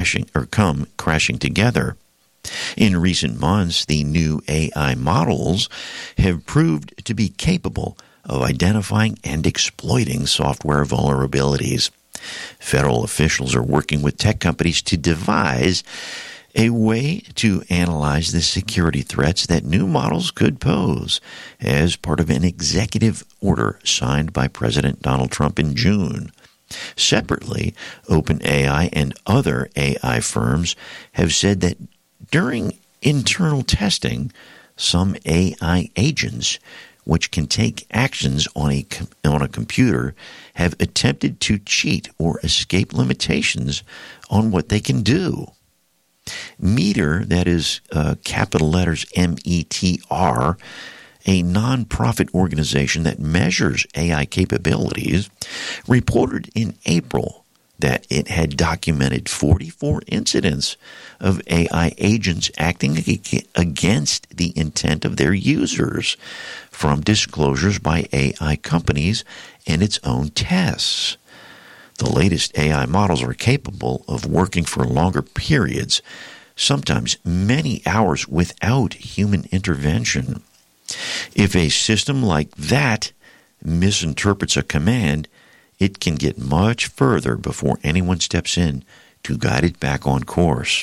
come crashing together. In recent months, the new AI models have proved to be capable of identifying and exploiting software vulnerabilities. Federal officials are working with tech companies to devise a way to analyze the security threats that new models could pose as part of an executive order signed by President Donald Trump in June. Separately, OpenAI and other AI firms have said that during internal testing, some AI agents, which can take actions on a computer, have attempted to cheat or escape limitations on what they can do. Meter, that is capital letters METR, a nonprofit organization that measures AI capabilities, reported in April that it had documented 44 incidents of AI agents acting against the intent of their users from disclosures by AI companies and its own tests. The latest AI models are capable of working for longer periods, sometimes many hours without human intervention. If a system like that misinterprets a command, it can get much further before anyone steps in to guide it back on course.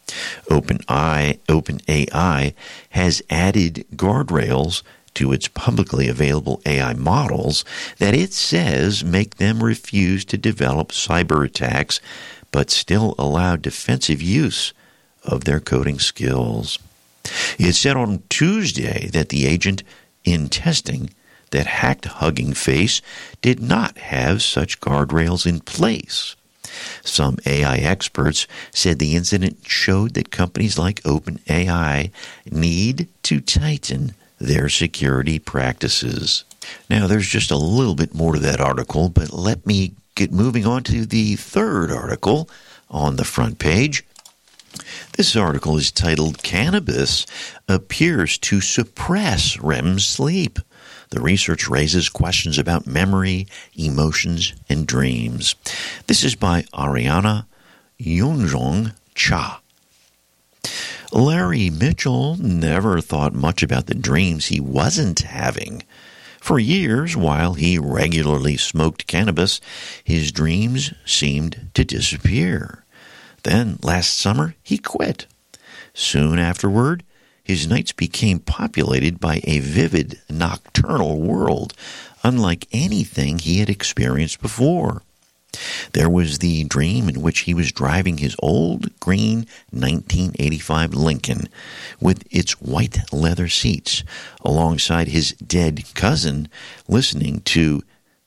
OpenAI has added guardrails to its publicly available AI models that it says make them refuse to develop cyber attacks, but still allow defensive use of their coding skills. It said on Tuesday that the agent in testing that hacked Hugging Face did not have such guardrails in place. Some AI experts said the incident showed that companies like OpenAI need to tighten their security practices. Now, there's just a little bit more to that article, but let me get moving on to the third article on the front page. This article is titled, "Cannabis Appears to Suppress REM Sleep. The research raises questions about memory, emotions, and dreams." This is by Ariana Yunjong Cha. Larry Mitchell never thought much about the dreams he wasn't having. For years, while he regularly smoked cannabis, his dreams seemed to disappear. Then, last summer, he quit. Soon afterward, his nights became populated by a vivid nocturnal world, unlike anything he had experienced before. There was the dream in which he was driving his old green 1985 Lincoln with its white leather seats alongside his dead cousin, listening to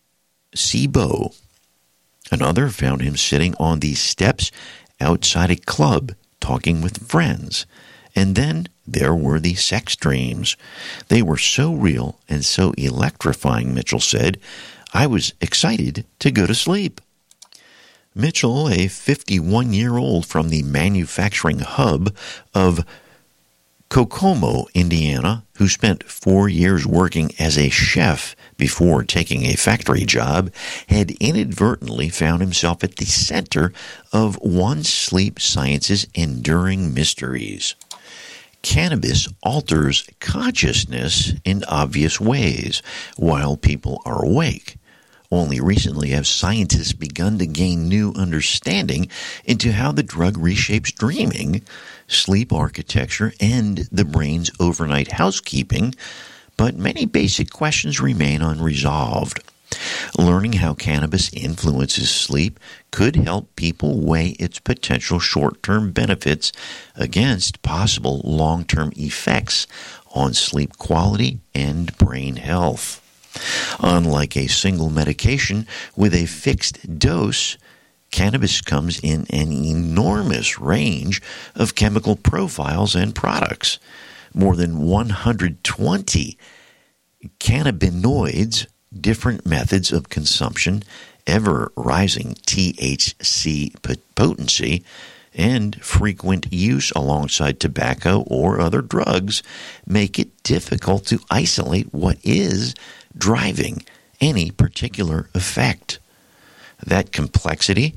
SIBO. Another found him sitting on the steps outside a club talking with friends. And then there were the sex dreams. They were so real and so electrifying, Mitchell said, I was excited to go to sleep. Mitchell, a 51-year-old from the manufacturing hub of Kokomo, Indiana, who spent 4 years working as a chef before taking a factory job, had inadvertently found himself at the center of one sleep science's enduring mysteries. Cannabis alters consciousness in obvious ways while people are awake. Only recently have scientists begun to gain new understanding into how the drug reshapes dreaming, sleep architecture, and the brain's overnight housekeeping, but many basic questions remain unresolved. Learning how cannabis influences sleep could help people weigh its potential short-term benefits against possible long-term effects on sleep quality and brain health. Unlike a single medication with a fixed dose, cannabis comes in an enormous range of chemical profiles and products. More than 120 cannabinoids, different methods of consumption, ever-rising THC potency, and frequent use alongside tobacco or other drugs make it difficult to isolate what is driving any particular effect. That complexity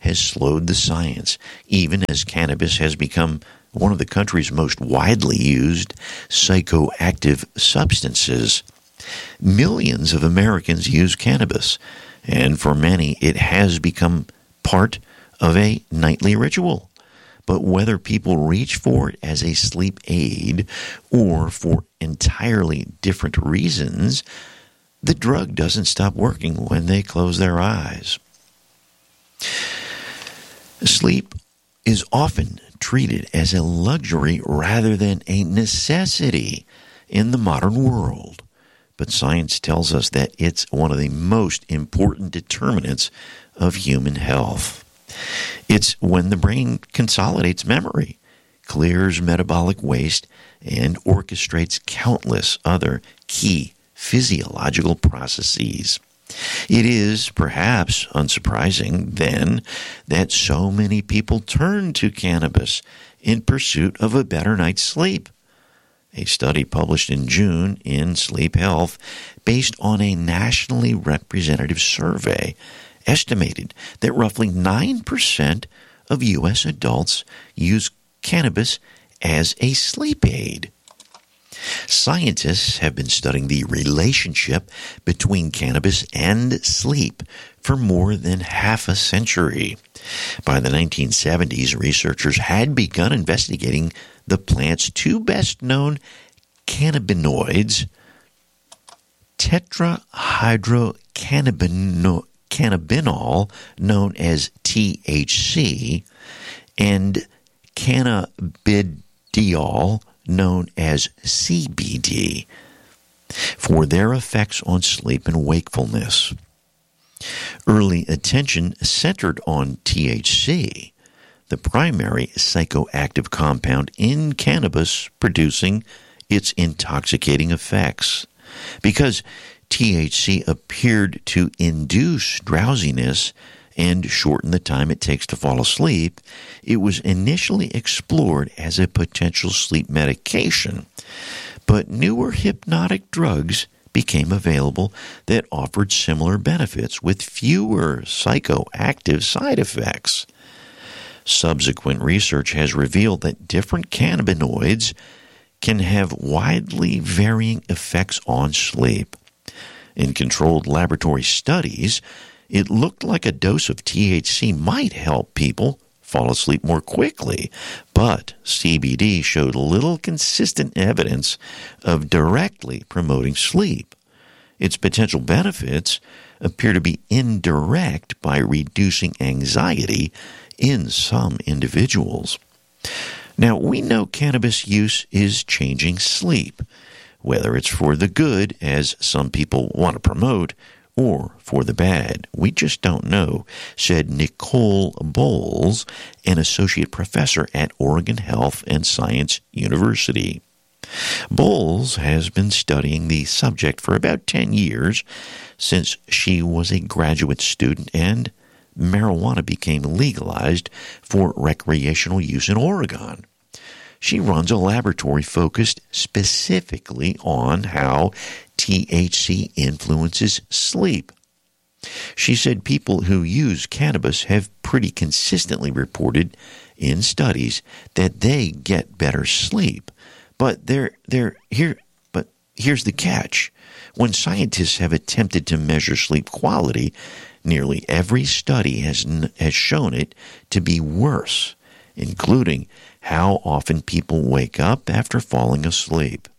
has slowed the science, even as cannabis has become one of the country's most widely used psychoactive substances. Millions of Americans use cannabis, and for many it has become part of a nightly ritual. But whether people reach for it as a sleep aid or for entirely different reasons, the drug doesn't stop working when they close their eyes. Sleep is often treated as a luxury rather than a necessity in the modern world. But science tells us that it's one of the most important determinants of human health. It's when the brain consolidates memory, clears metabolic waste, and orchestrates countless other key physiological processes. It is perhaps unsurprising, then, that so many people turn to cannabis in pursuit of a better night's sleep. A study published in June in Sleep Health, based on a nationally representative survey, estimated that roughly 9% of U.S. adults use cannabis as a sleep aid. Scientists have been studying the relationship between cannabis and sleep for more than half a century. By the 1970s, researchers had begun investigating the plant's two best-known cannabinoids, tetrahydrocannabinol, known as THC, and cannabidiol, known as CBD, for their effects on sleep and wakefulness. Early attention centered on THC, the primary psychoactive compound in cannabis producing its intoxicating effects. Because THC appeared to induce drowsiness and shorten the time it takes to fall asleep, it was initially explored as a potential sleep medication. But newer hypnotic drugs became available that offered similar benefits with fewer psychoactive side effects. Subsequent research has revealed that different cannabinoids can have widely varying effects on sleep. In controlled laboratory studies, it looked like a dose of THC might help people fall asleep more quickly, but CBD showed little consistent evidence of directly promoting sleep. Its potential benefits appear to be indirect by reducing anxiety in some individuals. Now, we know cannabis use is changing sleep, whether it's for the good, as some people want to promote, or for the bad. We just don't know, said Nicole Bowles, an associate professor at Oregon Health and Science University. Bowles has been studying the subject for about 10 years, since she was a graduate student and marijuana became legalized for recreational use in Oregon. She runs a laboratory focused specifically on how THC influences sleep. She said people who use cannabis have pretty consistently reported in studies that they get better sleep. But here's the catch. When scientists have attempted to measure sleep quality, nearly every study has shown it to be worse, including how often people wake up after falling asleep.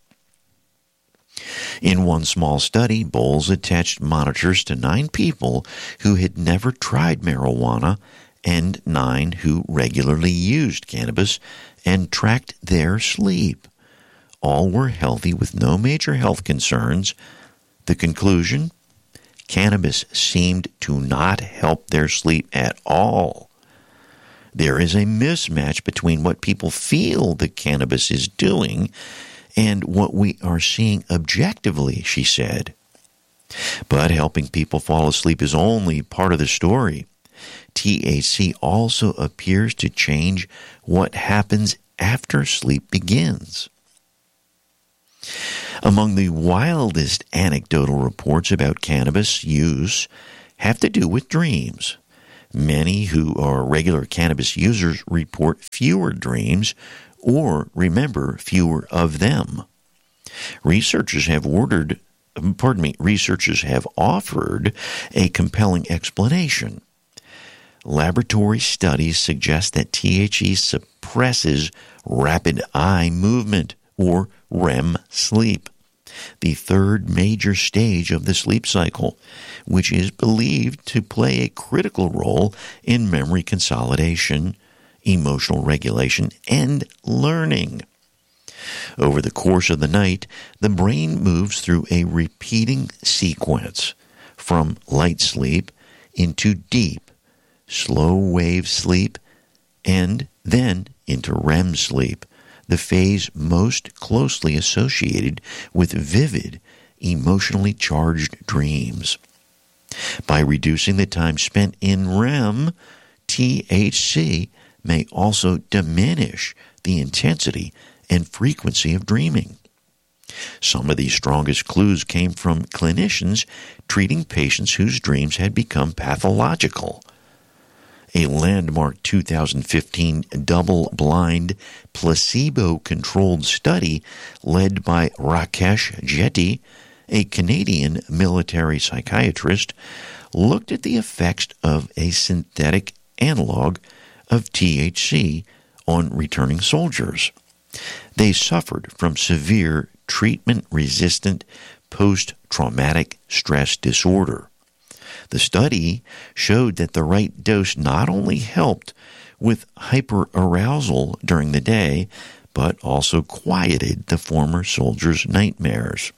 In one small study, Bowles attached monitors to 9 people who had never tried marijuana and 9 who regularly used cannabis and tracked their sleep. All were healthy with no major health concerns. The conclusion? Cannabis seemed to not help their sleep at all. There is a mismatch between what people feel that cannabis is doing and what we are seeing objectively, she said. But helping people fall asleep is only part of the story. THC also appears to change what happens after sleep begins. Among the wildest anecdotal reports about cannabis use have to do with dreams. Many who are regular cannabis users report fewer dreams or remember fewer of them. Researchers have offered a compelling explanation. Laboratory studies suggest that THC suppresses rapid eye movement, or REM sleep, the third major stage of the sleep cycle, which is believed to play a critical role in memory consolidation, emotional regulation, and learning. Over the course of the night, the brain moves through a repeating sequence from light sleep into deep, slow-wave sleep, and then into REM sleep, the phase most closely associated with vivid, emotionally charged dreams. By reducing the time spent in REM, THC may also diminish the intensity and frequency of dreaming. Some of the strongest clues came from clinicians treating patients whose dreams had become pathological. A landmark 2015 double-blind, placebo-controlled study led by Rakesh Jetty, a Canadian military psychiatrist, looked at the effects of a synthetic analog of THC on returning soldiers. They suffered from severe treatment-resistant post-traumatic stress disorder. The study showed that the right dose not only helped with hyperarousal during the day, but also quieted the former soldiers' nightmares.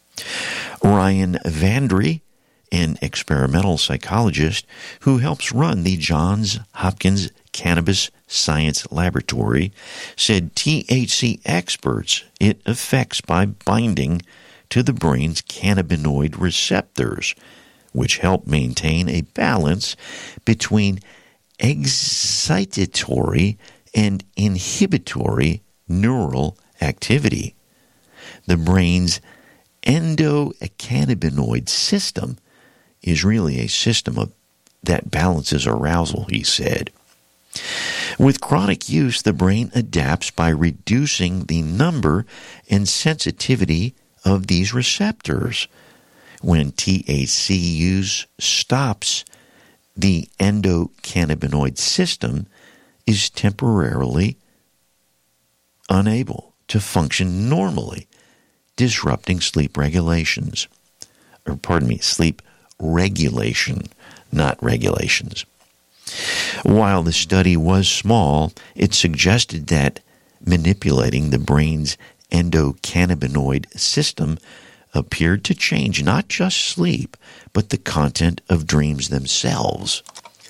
Ryan Vandry, an experimental psychologist who helps run the Johns Hopkins Cannabis Science Laboratory, said THC experts it affects by binding to the brain's cannabinoid receptors, which help maintain a balance between excitatory and inhibitory neural activity. The brain's endocannabinoid system is really a system that balances arousal, he said. With chronic use, the brain adapts by reducing the number and sensitivity of these receptors. When THC use stops, the endocannabinoid system is temporarily unable to function normally, disrupting sleep regulation, not regulations. While the study was small, it suggested that manipulating the brain's endocannabinoid system appeared to change not just sleep, but the content of dreams themselves.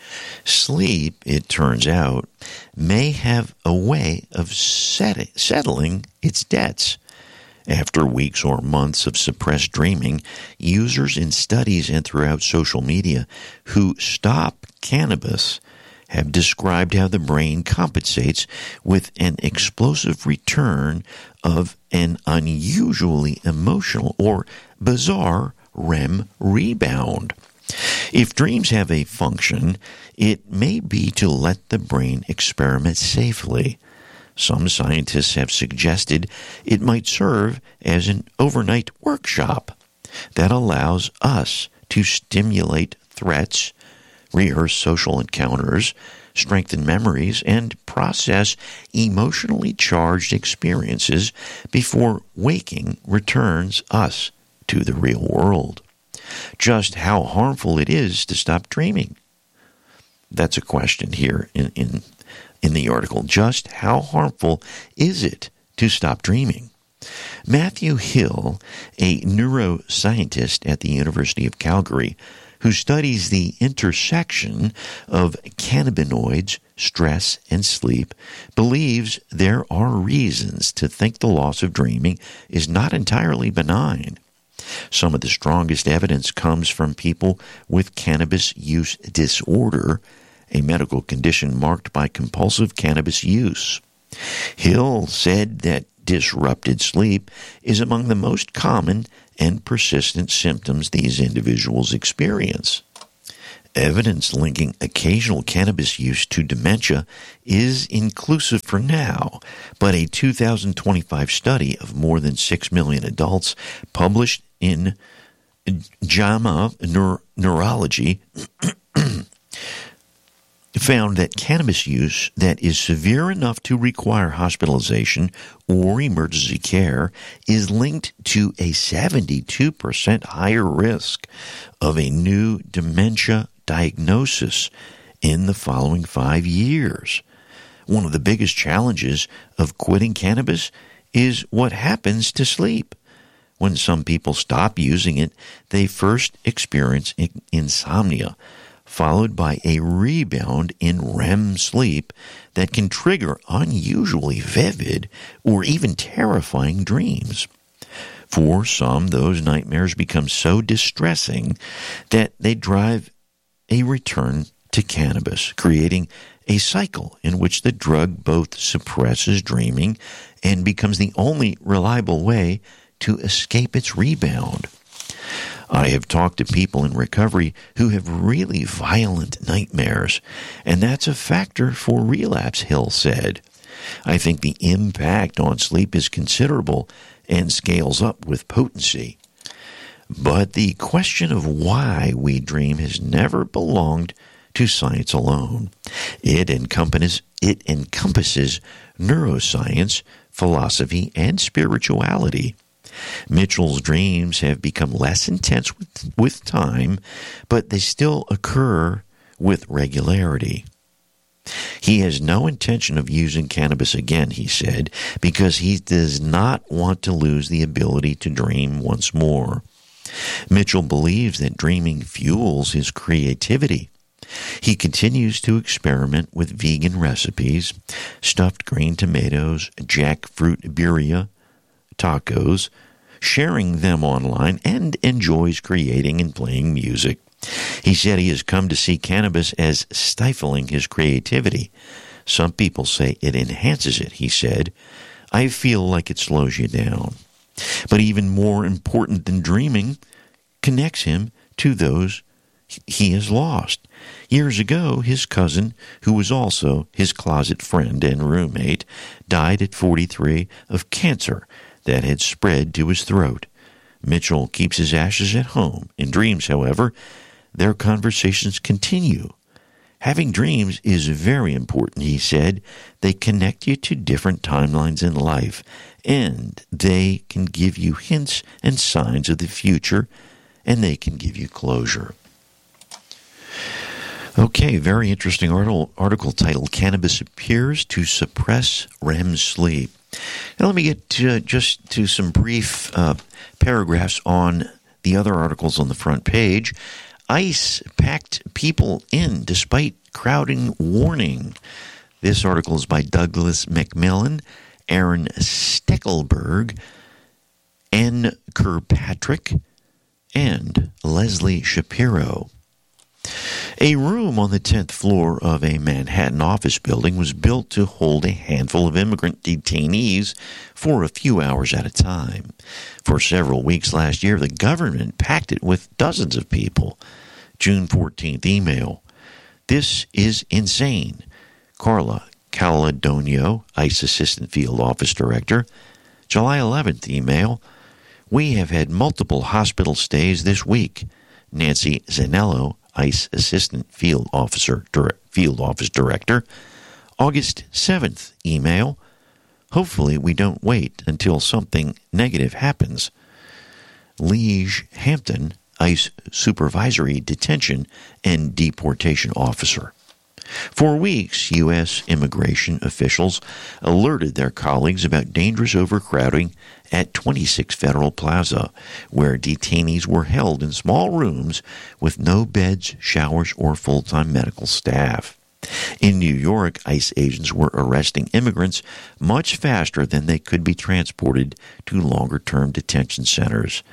Sleep, it turns out, may have a way of settling its debts. After weeks or months of suppressed dreaming, users in studies and throughout social media who stop cannabis have described how the brain compensates with an explosive return of an unusually emotional or bizarre REM rebound. If dreams have a function, it may be to let the brain experiment safely. Some scientists have suggested it might serve as an overnight workshop that allows us to stimulate threats, rehearse social encounters, strengthen memories, and process emotionally charged experiences before waking returns us to the real world. Just how harmful it is to stop dreaming? That's a question here in the article. Just how harmful is it to stop dreaming? Matthew Hill, a neuroscientist at the University of Calgary, who studies the intersection of cannabinoids, stress, and sleep, believes there are reasons to think the loss of dreaming is not entirely benign. Some of the strongest evidence comes from people with cannabis use disorder, a medical condition marked by compulsive cannabis use. Hill said that disrupted sleep is among the most common and persistent symptoms these individuals experience. Evidence linking occasional cannabis use to dementia is inclusive for now, but a 2025 study of more than 6 million adults published in JAMA Neurology found that cannabis use that is severe enough to require hospitalization or emergency care is linked to a 72% higher risk of a new dementia diagnosis in the following 5 years. One of the biggest challenges of quitting cannabis is what happens to sleep. When some people stop using it, they first experience insomnia, followed by a rebound in REM sleep that can trigger unusually vivid or even terrifying dreams. For some, those nightmares become so distressing that they drive a return to cannabis, creating a cycle in which the drug both suppresses dreaming and becomes the only reliable way to escape its rebound. I have talked to people in recovery who have really violent nightmares, and that's a factor for relapse, Hill said. I think the impact on sleep is considerable and scales up with potency. But the question of why we dream has never belonged to science alone. It encompasses neuroscience, philosophy, and spirituality. Mitchell's dreams have become less intense with time, but they still occur with regularity. He has no intention of using cannabis again, he said, because he does not want to lose the ability to dream once more. Mitchell believes that dreaming fuels his creativity. He continues to experiment with vegan recipes, stuffed green tomatoes, jackfruit birria, tacos, sharing them online, and enjoys creating and playing music. He said he has come to see cannabis as stifling his creativity. Some people say it enhances it, he said. I feel like it slows you down. But even more important than dreaming, connects him to those he has lost. Years ago, his cousin, who was also his closet friend and roommate, died at 43 of cancer that had spread to his throat. Mitchell keeps his ashes at home. In dreams, however, their conversations continue. Having dreams is very important, he said. They connect you to different timelines in life, and they can give you hints and signs of the future, and they can give you closure. Okay, very interesting article titled Cannabis Appears to Suppress REM Sleep. Now let me get just to some brief paragraphs on the other articles on the front page. ICE packed people in despite crowding warning. This article is by Douglas McMillan, Aaron Steckelberg, Ann Kirkpatrick, and Leslie Shapiro. A room on the 10th floor of a Manhattan office building was built to hold a handful of immigrant detainees for a few hours at a time. For several weeks last year, the government packed it with dozens of people. June 14th email. This is insane. Carla Caladonio, ICE Assistant Field Office Director. July 11th email. We have had multiple hospital stays this week. Nancy Zanello, ICE Assistant Field Office Director. August 7th email. Hopefully we don't wait until something negative happens. Liege Hampton, ICE Supervisory Detention and Deportation Officer. For weeks, U.S. immigration officials alerted their colleagues about dangerous overcrowding at 26 Federal Plaza, where detainees were held in small rooms with no beds, showers, or full-time medical staff. In New York, ICE agents were arresting immigrants much faster than they could be transported to longer-term detention centers,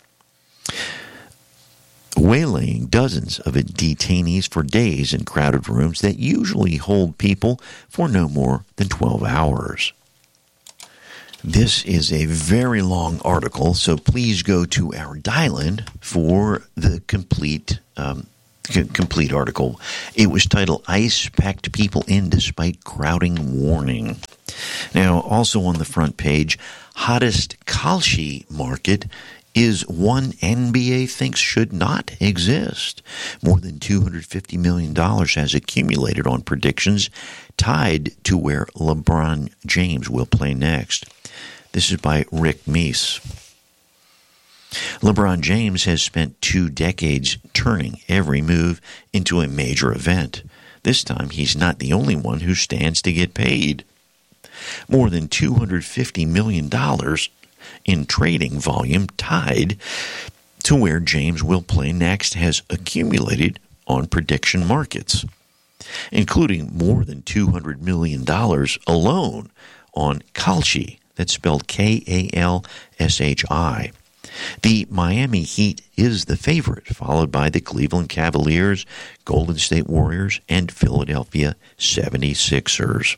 waylaying dozens of detainees for days in crowded rooms that usually hold people for no more than 12 hours. This is a very long article, so please go to our dial-in for the complete complete article. It was titled, ICE Packed People In Despite Crowding Warning. Now, also on the front page, hottest Kalshi market is one NBA thinks should not exist. More than $250 million has accumulated on predictions tied to where LeBron James will play next. This is by Rick Meese. LeBron James has spent 2 decades turning every move into a major event. This time, he's not the only one who stands to get paid. More than $250 million in trading volume tied to where James will play next has accumulated on prediction markets, including more than $200 million alone on Kalshi, that's spelled Kalshi. The Miami Heat is the favorite, followed by the Cleveland Cavaliers, Golden State Warriors, and Philadelphia 76ers.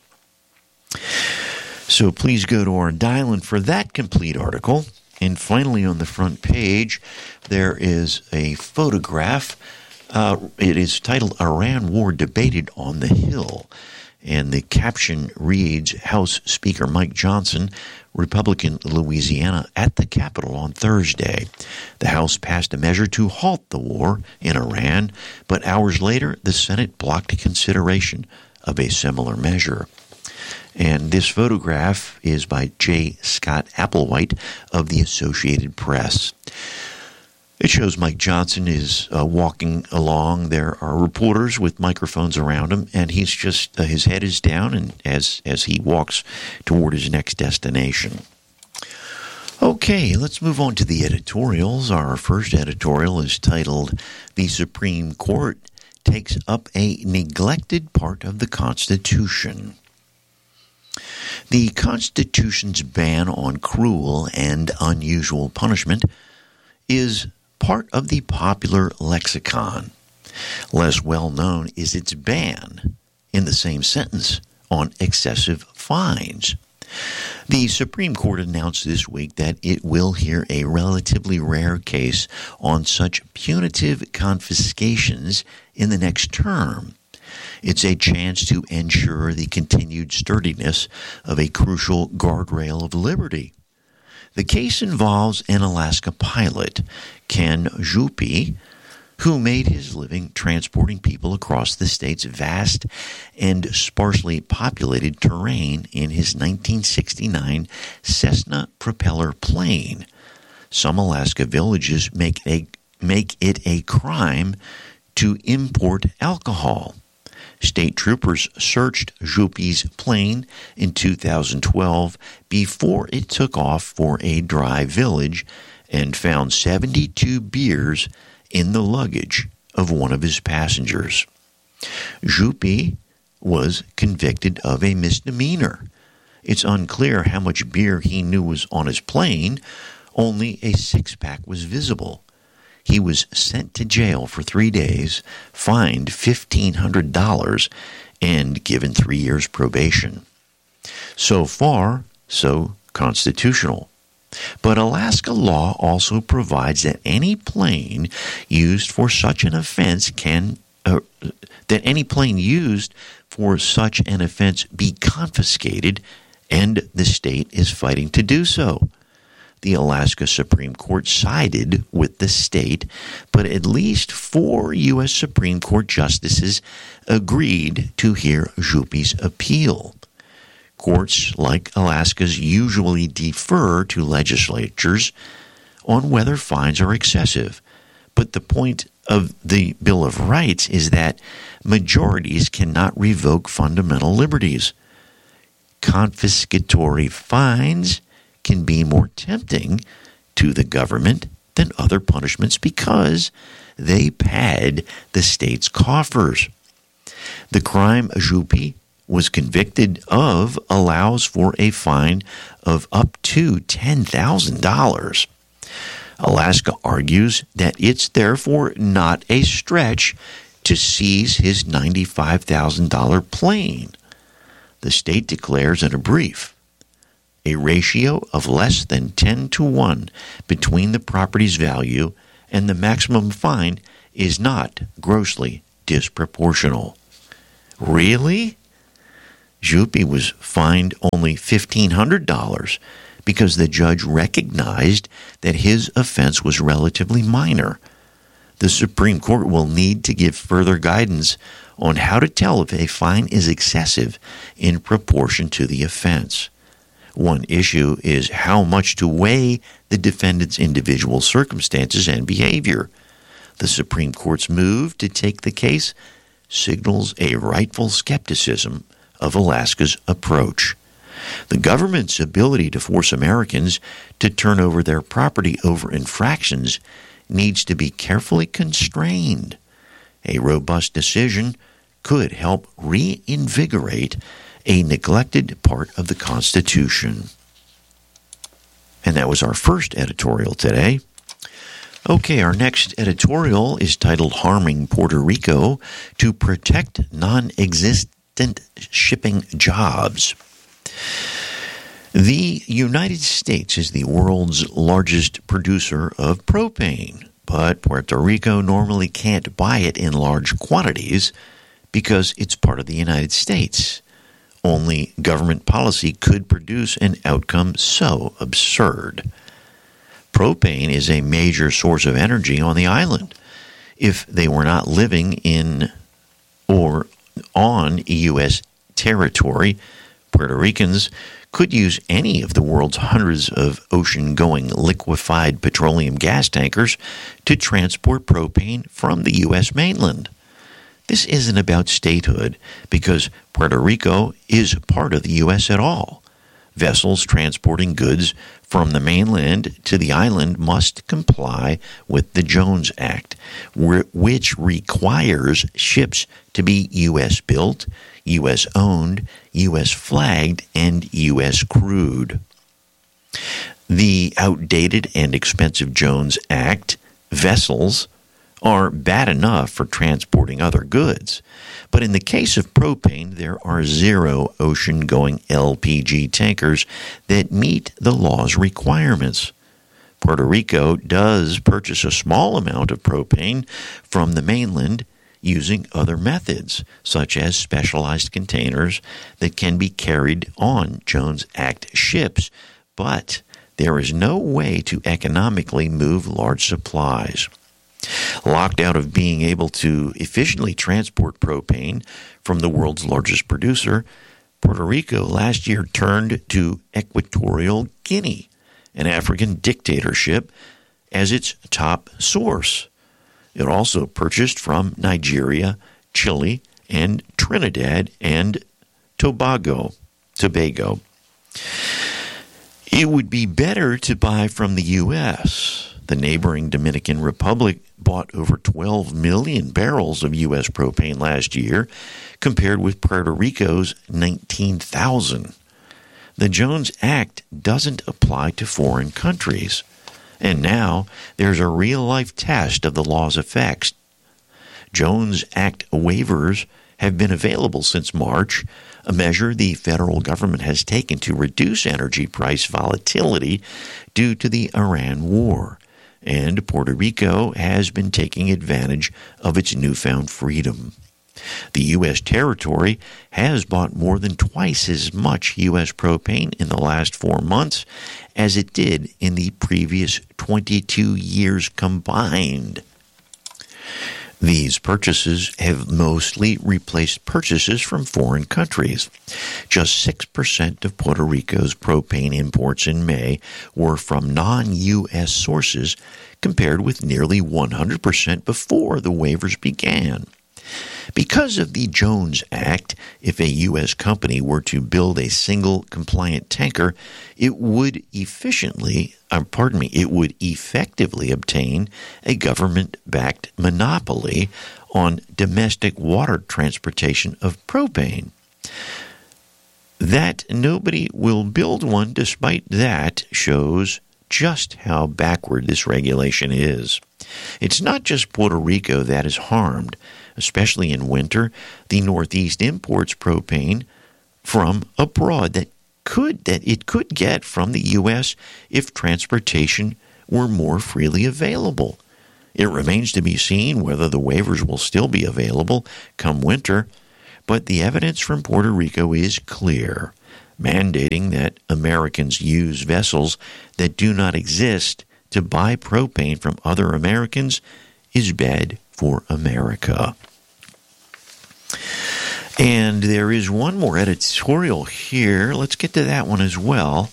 So please go to our dial-in for that complete article. And finally, on the front page, there is a photograph. It is titled, Iran War Debated on the Hill. And the caption reads, House Speaker Mike Johnson, Republican Louisiana, at the Capitol on Thursday. The House passed a measure to halt the war in Iran, but hours later, the Senate blocked consideration of a similar measure. And this photograph is by J. Scott Applewhite of the Associated Press. It shows Mike Johnson is walking along. There are reporters with microphones around him, and he's just his head is down, and as he walks toward his next destination. Okay, let's move on to the editorials. Our first editorial is titled, The Supreme Court Takes Up a Neglected Part of the Constitution. The Constitution's ban on cruel and unusual punishment is part of the popular lexicon. Less well known is its ban, in the same sentence, on excessive fines. The Supreme Court announced this week that it will hear a relatively rare case on such punitive confiscations in the next term. It's a chance to ensure the continued sturdiness of a crucial guardrail of liberty. The case involves an Alaska pilot, Ken Jupe, who made his living transporting people across the state's vast and sparsely populated terrain in his 1969 Cessna propeller plane. Some Alaska villages make it a crime to import alcohol. State troopers searched Jupe's plane in 2012 before it took off for a dry village and found 72 beers in the luggage of one of his passengers. Jupe was convicted of a misdemeanor. It's unclear how much beer he knew was on his plane. Only a six-pack was visible. He was sent to jail for 3 days, fined $1,500, and given 3 years probation. So far, so constitutional. But Alaska law also provides that any plane used for such an offense be confiscated, and the state is fighting to do so. The Alaska Supreme Court sided with the state, but at least 4 U.S. Supreme Court justices agreed to hear Jupe's appeal. Courts like Alaska's usually defer to legislatures on whether fines are excessive, but the point of the Bill of Rights is that majorities cannot revoke fundamental liberties. Confiscatory fines can be more tempting to the government than other punishments because they pad the state's coffers. The crime Jupe was convicted of allows for a fine of up to $10,000. Alaska argues that it's therefore not a stretch to seize his $95,000 plane. The state declares in a brief, a ratio of less than 10 to 1 between the property's value and the maximum fine is not grossly disproportional. Really? Juppé was fined only $1,500 because the judge recognized that his offense was relatively minor. The Supreme Court will need to give further guidance on how to tell if a fine is excessive in proportion to the offense. One issue is how much to weigh the defendant's individual circumstances and behavior. The Supreme Court's move to take the case signals a rightful skepticism of Alaska's approach. The government's ability to force Americans to turn over their property over infractions needs to be carefully constrained. A robust decision could help reinvigorate a neglected part of the Constitution. And that was our first editorial today. Okay, our next editorial is titled Harming Puerto Rico to Protect Non-Existent Shipping Jobs. The United States is the world's largest producer of propane, but Puerto Rico normally can't buy it in large quantities because it's part of the United States. Only government policy could produce an outcome so absurd. Propane is a major source of energy on the island. If they were not living in or on U.S. territory, Puerto Ricans could use any of the world's hundreds of ocean-going liquefied petroleum gas tankers to transport propane from the U.S. mainland. This isn't about statehood because Puerto Rico is part of the U.S. at all. Vessels transporting goods from the mainland to the island must comply with the Jones Act, which requires ships to be U.S. built, U.S. owned, U.S. flagged, and U.S. crewed. The outdated and expensive Jones Act vessels are bad enough for transporting other goods, but in the case of propane, there are 0 ocean-going LPG tankers that meet the law's requirements. Puerto Rico does purchase a small amount of propane from the mainland using other methods, such as specialized containers that can be carried on Jones Act ships, but there is no way to economically move large supplies. Locked out of being able to efficiently transport propane from the world's largest producer, Puerto Rico last year turned to Equatorial Guinea, an African dictatorship, as its top source. It also purchased from Nigeria, Chile, and Trinidad and Tobago. It would be better to buy from the U.S. The neighboring Dominican Republic bought over 12 million barrels of U.S. propane last year, compared with Puerto Rico's 19,000. The Jones Act doesn't apply to foreign countries, and now there's a real-life test of the law's effects. Jones Act waivers have been available since March, a measure the federal government has taken to reduce energy price volatility due to the Iran war. And Puerto Rico has been taking advantage of its newfound freedom. The U.S. territory has bought more than twice as much U.S. propane in the last 4 months as it did in the previous 22 years combined. These purchases have mostly replaced purchases from foreign countries. Just 6% of Puerto Rico's propane imports in May were from non-U.S. sources, compared with nearly 100% before the waivers began. Because of the Jones Act, if a U.S. company were to build a single compliant tanker, it would effectively obtain a government-backed monopoly on domestic water transportation of propane. That nobody will build one despite that shows just how backward this regulation is. It's not just Puerto Rico that is harmed. Especially in winter, the Northeast imports propane from abroad that it could get from the U.S. if transportation were more freely available. It remains to be seen whether the waivers will still be available come winter, but the evidence from Puerto Rico is clear, mandating that Americans use vessels that do not exist to buy propane from other Americans is bad for America. And there is one more editorial here. Let's get to that one as well,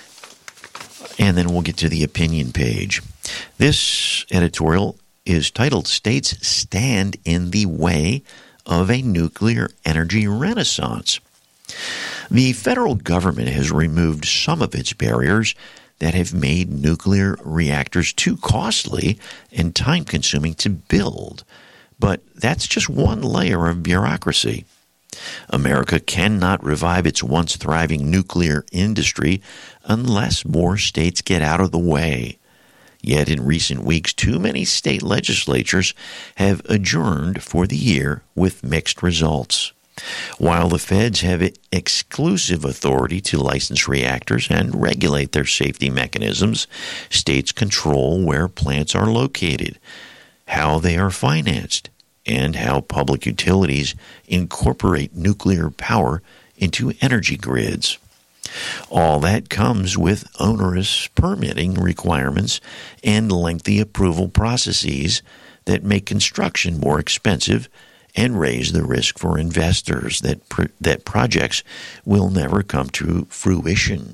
and then we'll get to the opinion page. This editorial is titled, "States Stand in the Way of a Nuclear Energy Renaissance." The federal government has removed some of its barriers that have made nuclear reactors too costly and time-consuming to build. But that's just one layer of bureaucracy. America cannot revive its once thriving nuclear industry unless more states get out of the way. Yet in recent weeks, too many state legislatures have adjourned for the year with mixed results. While the feds have exclusive authority to license reactors and regulate their safety mechanisms, states control where plants are located, how they are financed, and how public utilities incorporate nuclear power into energy grids. All that comes with onerous permitting requirements and lengthy approval processes that make construction more expensive and raise the risk for investors that projects will never come to fruition.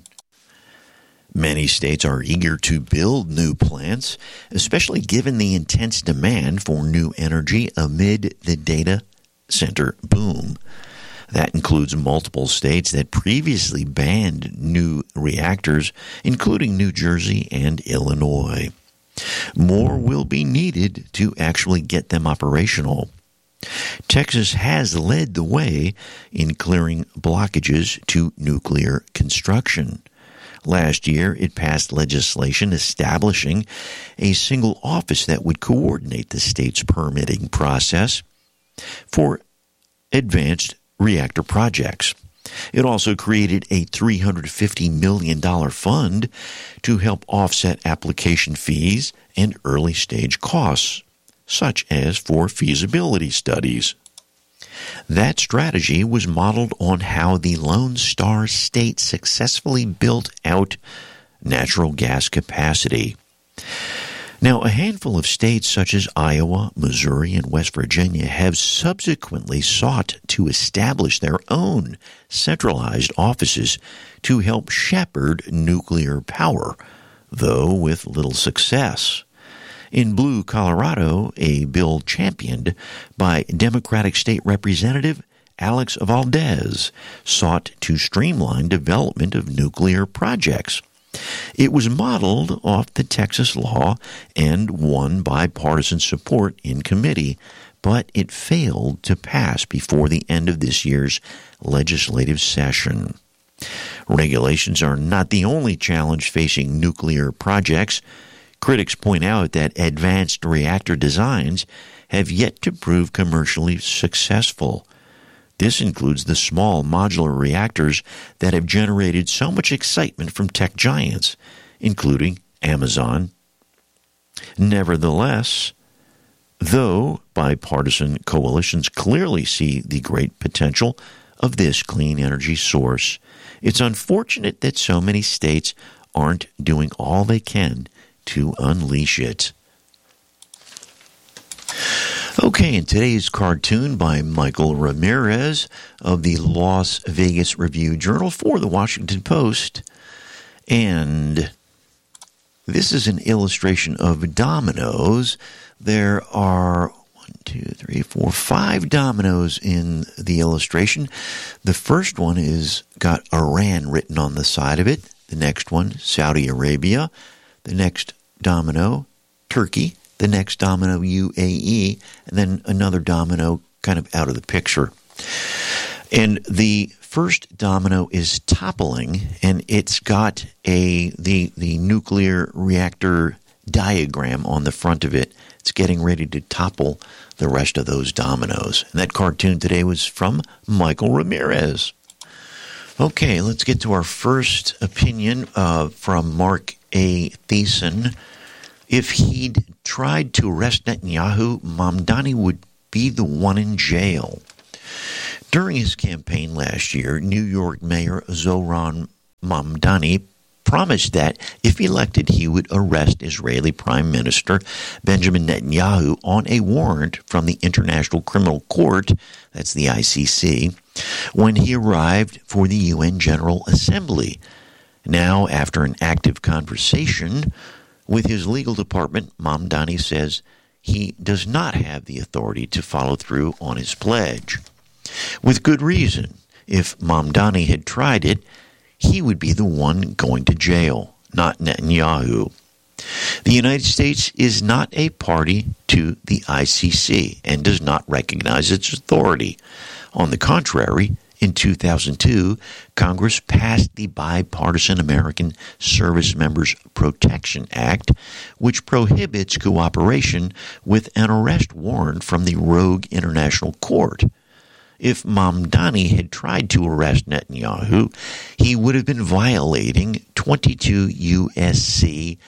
Many states are eager to build new plants, especially given the intense demand for new energy amid the data center boom. That includes multiple states that previously banned new reactors, including New Jersey and Illinois. More will be needed to actually get them operational. Texas has led the way in clearing blockages to nuclear construction. Last year, it passed legislation establishing a single office that would coordinate the state's permitting process for advanced reactor projects. It also created a $350 million fund to help offset application fees and early-stage costs, such as for feasibility studies. That strategy was modeled on how the Lone Star State successfully built out natural gas capacity. Now, a handful of states such as Iowa, Missouri, and West Virginia have subsequently sought to establish their own centralized offices to help shepherd nuclear power, though with little success. In Blue, Colorado, a bill championed by Democratic State Representative Alex Valdez sought to streamline development of nuclear projects. It was modeled off the Texas law and won bipartisan support in committee, but it failed to pass before the end of this year's legislative session. Regulations are not the only challenge facing nuclear projects. Critics point out that advanced reactor designs have yet to prove commercially successful. This includes the small modular reactors that have generated so much excitement from tech giants, including Amazon. Nevertheless, though bipartisan coalitions clearly see the great potential of this clean energy source, it's unfortunate that so many states aren't doing all they can to unleash it. Okay, in today's cartoon by Michael Ramirez of the Las Vegas Review-Journal for the Washington Post, and this is an illustration of dominoes. There are 5 dominoes in the illustration. The first one is got Iran written on the side of it. The next one, Saudi Arabia. The next domino, Turkey. The next domino, UAE. And then another domino kind of out of the picture. And the first domino is toppling, and it's got the nuclear reactor diagram on the front of it. It's getting ready to topple the rest of those dominoes. And that cartoon today was from Michael Ramirez. Okay, let's get to our first opinion from Mark A. Thiessen If he'd tried to arrest Netanyahu, Mamdani would be the one in jail. During his campaign last year, New York Mayor Zohran Mamdani promised that, if elected, he would arrest Israeli Prime Minister Benjamin Netanyahu on a warrant from the International Criminal Court, that's the ICC, when he arrived for the UN General Assembly. Now, after an active conversation with his legal department, Mamdani says he does not have the authority to follow through on his pledge. With good reason. If Mamdani had tried it, he would be the one going to jail, not Netanyahu. The United States is not a party to the ICC and does not recognize its authority. On the contrary, in 2002, Congress passed the Bipartisan American Service Members Protection Act, which prohibits cooperation with an arrest warrant from the rogue international court. If Mamdani had tried to arrest Netanyahu, he would have been violating 22 U.S.C.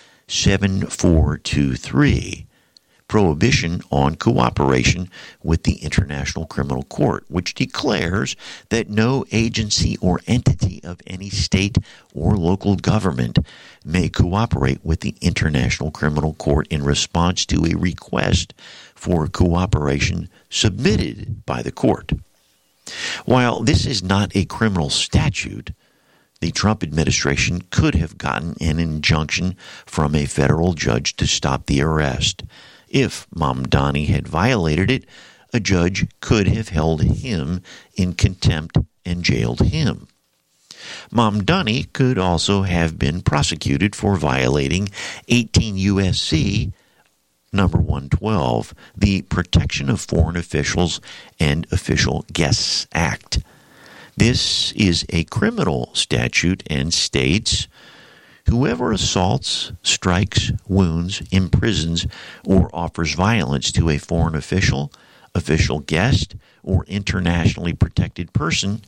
7423, Prohibition on Cooperation with the International Criminal Court, which declares that no agency or entity of any state or local government may cooperate with the International Criminal Court in response to a request for cooperation submitted by the court. While this is not a criminal statute, the Trump administration could have gotten an injunction from a federal judge to stop the arrest. If Mamdani had violated it, a judge could have held him in contempt and jailed him. Mamdani could also have been prosecuted for violating 18 U.S.C. Number 112, the Protection of Foreign Officials and Official Guests Act. This is a criminal statute and states, whoever assaults, strikes, wounds, imprisons, or offers violence to a foreign official, official guest, or internationally protected person,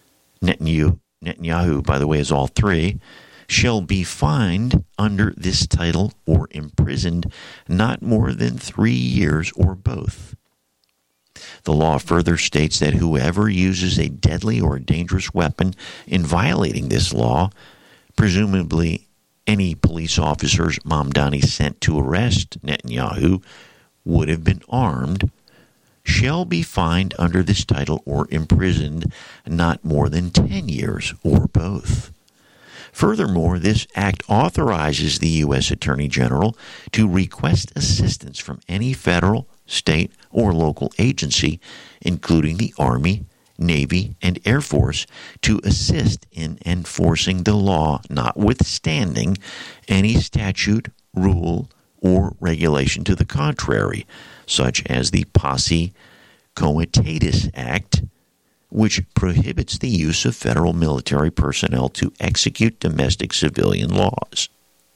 Netanyahu, by the way, is all three, shall be fined under this title or imprisoned not more than 3 years or both. The law further states that whoever uses a deadly or dangerous weapon in violating this law, presumably any police officers Mamdani sent to arrest Netanyahu would have been armed, shall be fined under this title or imprisoned not more than 10 years or both. Furthermore, this act authorizes the U.S. Attorney General to request assistance from any federal, state, or local agency, including the Army, Navy, and Air Force, to assist in enforcing the law, notwithstanding any statute, rule, or regulation to the contrary, such as the Posse Comitatus Act, which prohibits the use of federal military personnel to execute domestic civilian laws.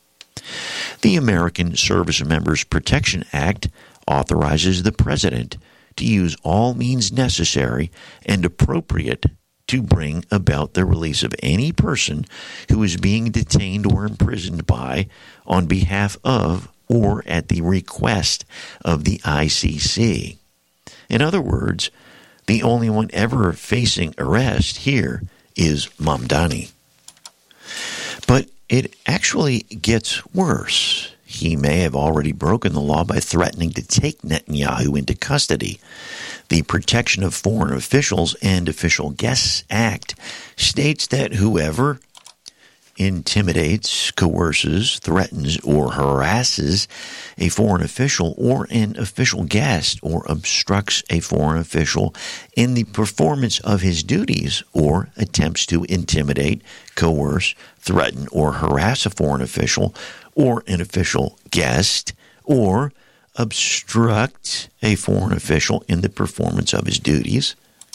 The American Service Members Protection Act authorizes the President to use all means necessary and appropriate to bring about the release of any person who is being detained or imprisoned by, on behalf of, or at the request of the ICC. In other words, the only one ever facing arrest here is Mamdani. But it actually gets worse. He may have already broken the law by threatening to take Netanyahu into custody. The Protection of Foreign Officials and Official Guests Act states that whoever intimidates, coerces, threatens, or harasses a foreign official or an official guest, or obstructs a foreign official in the performance of his duties, or attempts to intimidate, coerce, threaten, or harass a foreign official or an official guest, or obstruct a foreign official in the performance of his duties,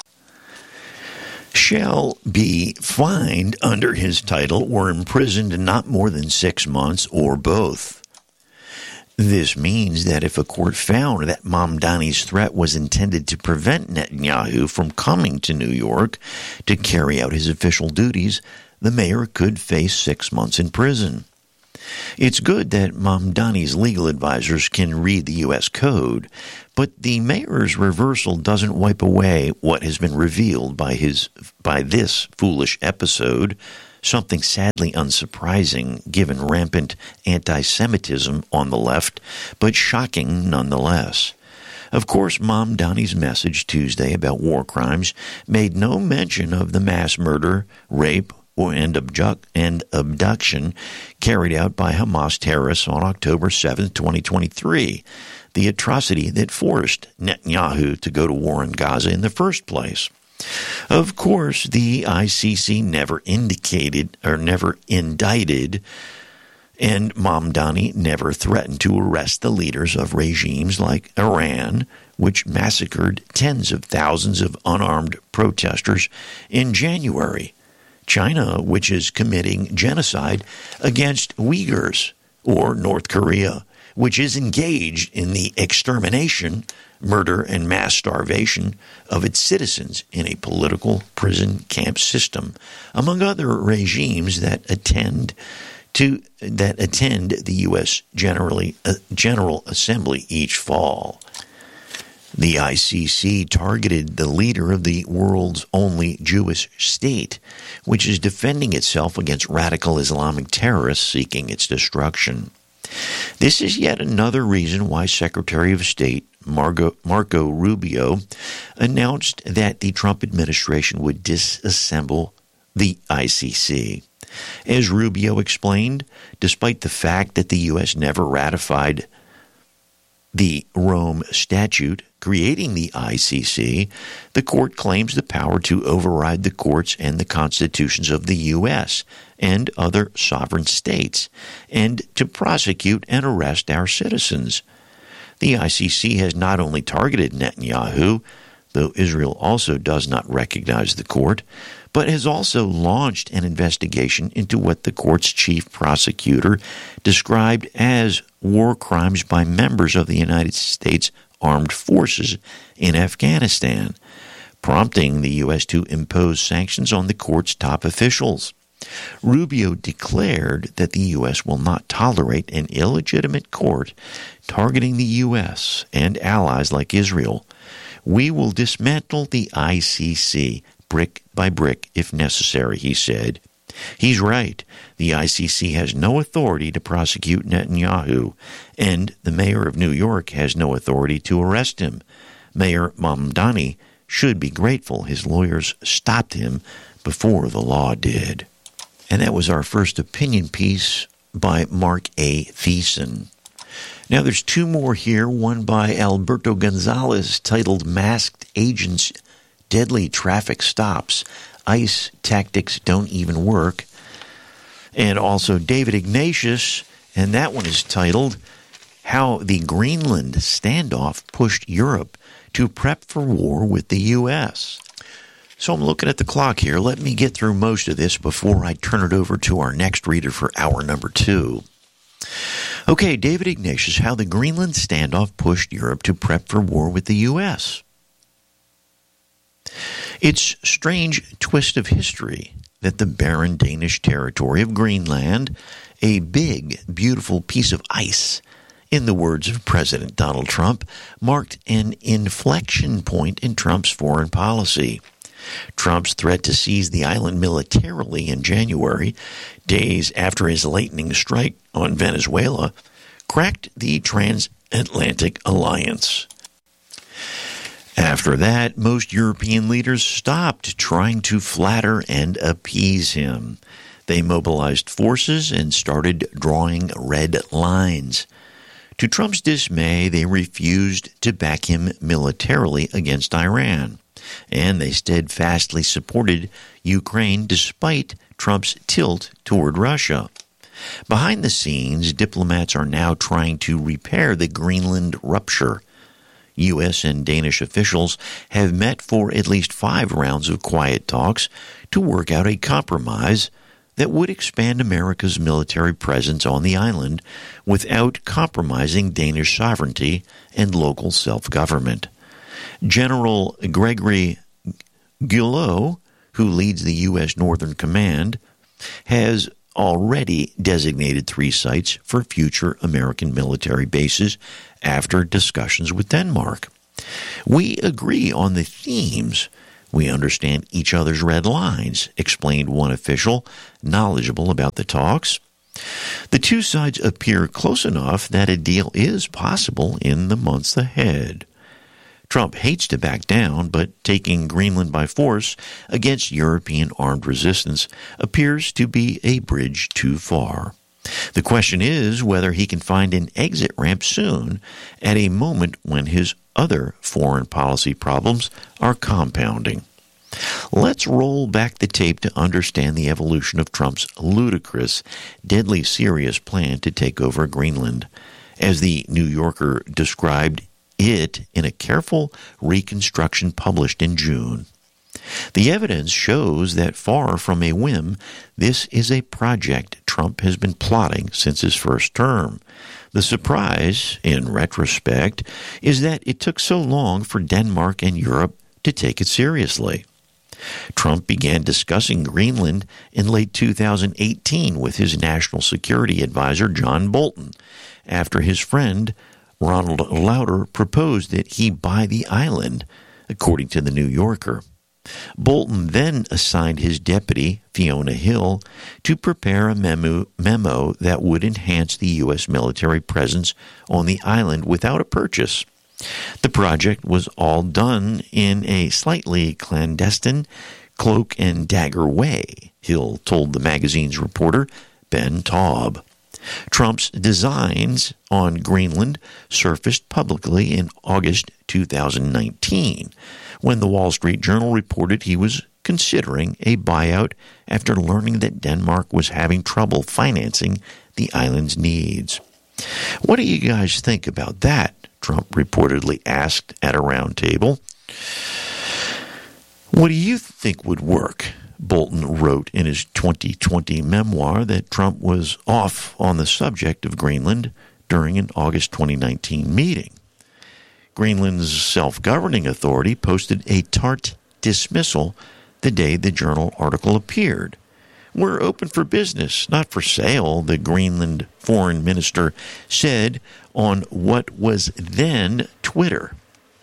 shall be fined under his title or imprisoned not more than 6 months or both. This means that if a court found that Mamdani's threat was intended to prevent Netanyahu from coming to New York to carry out his official duties, the mayor could face 6 months in prison. It's good that Mamdani's legal advisors can read the U.S. code, but the mayor's reversal doesn't wipe away what has been revealed by this foolish episode, something sadly unsurprising given rampant anti-Semitism on the left, but shocking nonetheless. Of course, Mamdani's message Tuesday about war crimes made no mention of the mass murder, rape, and abduction carried out by Hamas terrorists on October 7, 2023, the atrocity that forced Netanyahu to go to war in Gaza in the first place. Of course, the ICC never indicted or never indicted, and Mamdani never threatened to arrest the leaders of regimes like Iran, which massacred tens of thousands of unarmed protesters in January, China, which is committing genocide against Uyghurs, or North Korea, which is engaged in the extermination, murder, and mass starvation of its citizens in a political prison camp system, among other regimes that attend the U.S. General Assembly each fall. The ICC targeted the leader of the world's only Jewish state, which is defending itself against radical Islamic terrorists seeking its destruction. This is yet another reason why Secretary of State Marco Rubio announced that the Trump administration would disassemble the ICC. As Rubio explained, despite the fact that the U.S. never ratified the Rome Statute creating the ICC, the court claims the power to override the courts and the constitutions of the U.S. and other sovereign states, and to prosecute and arrest our citizens. The ICC has not only targeted Netanyahu, though Israel also does not recognize the court, but has also launched an investigation into what the court's chief prosecutor described as war crimes by members of the United States Armed Forces in Afghanistan, prompting the U.S. to impose sanctions on the court's top officials. Rubio declared that the U.S. will not tolerate an illegitimate court targeting the U.S. and allies like Israel. We will dismantle the ICC brick by brick if necessary, he said. He's right. The ICC has no authority to prosecute Netanyahu, and the mayor of New York has no authority to arrest him. Mayor Mamdani should be grateful his lawyers stopped him before the law did. And that was our first opinion piece by Mark A. Thiessen. Now there's two more here, one by Alberto Gonzalez titled Masked Agents, Deadly Traffic Stops, ICE Tactics Don't Even Work, and also David Ignatius, and that one is titled How the Greenland Standoff Pushed Europe to Prep for War with the U.S. So I'm looking at the clock here. Let me get through most of this before I turn it over to our next reader for hour number 2. Okay, David Ignatius, How the Greenland Standoff Pushed Europe to Prep for War with the U.S. It's a strange twist of history that the barren Danish territory of Greenland, a big, beautiful piece of ice, in the words of President Donald Trump, marked an inflection point in Trump's foreign policy. Trump's threat to seize the island militarily in January, days after his lightning strike on Venezuela, cracked the transatlantic alliance. After that, most European leaders stopped trying to flatter and appease him. They mobilized forces and started drawing red lines. To Trump's dismay, they refused to back him militarily against Iran, and they steadfastly supported Ukraine despite Trump's tilt toward Russia. Behind the scenes, diplomats are now trying to repair the Greenland rupture. U.S. and Danish officials have met for at least 5 rounds of quiet talks to work out a compromise that would expand America's military presence on the island without compromising Danish sovereignty and local self-government. General Gregory Guillot, who leads the U.S. Northern Command, has already designated 3 sites for future American military bases after discussions with Denmark. We agree on the themes. We understand each other's red lines, explained one official knowledgeable about the talks. The 2 sides appear close enough that a deal is possible in the months ahead. Trump hates to back down, but taking Greenland by force against European armed resistance appears to be a bridge too far. The question is whether he can find an exit ramp soon, at a moment when his other foreign policy problems are compounding. Let's roll back the tape to understand the evolution of Trump's ludicrous, deadly serious plan to take over Greenland. As the New Yorker described it in a careful reconstruction published in June. The evidence shows that far from a whim, this is a project Trump has been plotting since his first term. The surprise, in retrospect, is that it took so long for Denmark and Europe to take it seriously. Trump began discussing Greenland in late 2018 with his national security advisor John Bolton, after his friend Ronald Lauder proposed that he buy the island, according to the New Yorker. Bolton then assigned his deputy, Fiona Hill, to prepare a memo that would enhance the U.S. military presence on the island without a purchase. The project was all done in a slightly clandestine, cloak and dagger way, Hill told the magazine's reporter, Ben Taub. Trump's designs on Greenland surfaced publicly in August 2019, when the Wall Street Journal reported he was considering a buyout after learning that Denmark was having trouble financing the island's needs. What do you guys think about that? Trump reportedly asked at a round table. What do you think would work? Bolton wrote in his 2020 memoir that Trump was off on the subject of Greenland during an August 2019 meeting. Greenland's self-governing authority posted a tart dismissal the day the Journal article appeared. We're open for business, not for sale, the Greenland foreign minister said on what was then Twitter.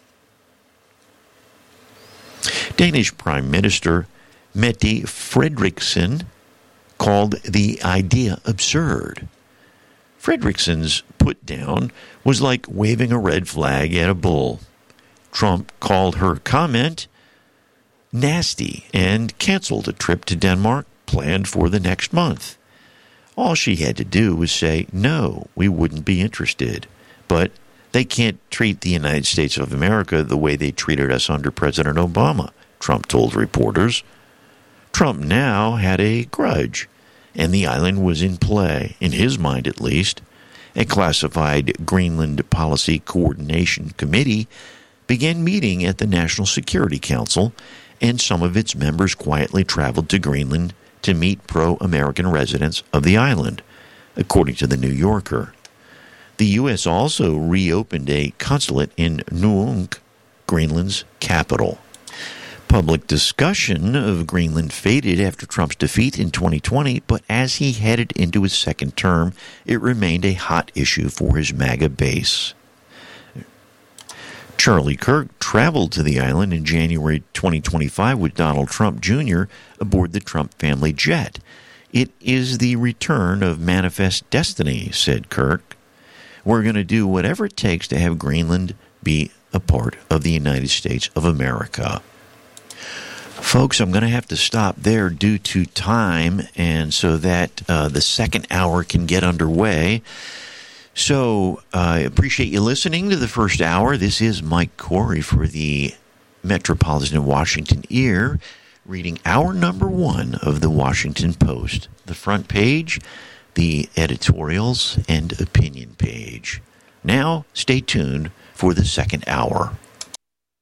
Danish Prime Minister Mette Frederiksen called the idea absurd. Frederiksen's put-down was like waving a red flag at a bull. Trump called her comment nasty and canceled a trip to Denmark planned for the next month. All she had to do was say, no, we wouldn't be interested. But they can't treat the United States of America the way they treated us under President Obama, Trump told reporters. Trump now had a grudge, and the island was in play, in his mind at least. A classified Greenland Policy Coordination Committee began meeting at the National Security Council, and some of its members quietly traveled to Greenland to meet pro-American residents of the island, according to the New Yorker. The U.S. also reopened a consulate in Nuuk, Greenland's capital. Public discussion of Greenland faded after Trump's defeat in 2020, but as he headed into his second term, it remained a hot issue for his MAGA base. Charlie Kirk traveled to the island in January 2025 with Donald Trump Jr. aboard the Trump family jet. It is the return of manifest destiny, said Kirk. We're going to do whatever it takes to have Greenland be a part of the United States of America. Folks, I'm going to have to stop there due to time, and so that the second hour can get underway. So I appreciate you listening to the first hour. This is Mike Corey for the Metropolitan Washington Ear, reading hour number 1 of the Washington Post. The front page, the editorials, and opinion page. Now, stay tuned for the second hour.